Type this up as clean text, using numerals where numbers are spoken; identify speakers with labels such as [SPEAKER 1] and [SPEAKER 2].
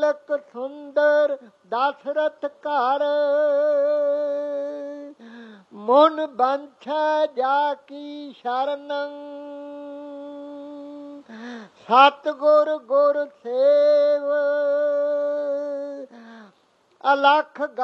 [SPEAKER 1] ਬਾਲਕ ਸੁੰਦਰ ਦਸ਼ਰਥ ਘਰ, ਮਨ ਬੰਛੈ ਜਾ ਕੀ ਸ਼ਰਨ, ਸਤਿਗੁਰ ਗੁਰ ਸੇਵ ਅਲਖ